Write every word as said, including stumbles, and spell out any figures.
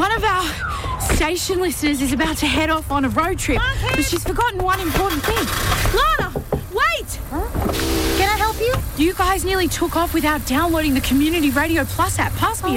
One of our station listeners is about to head off on a road trip, Okay. but she's forgotten one important thing. Lana, wait! Huh? Can I help you? You guys nearly took off without downloading the Community Radio Plus app. Pass me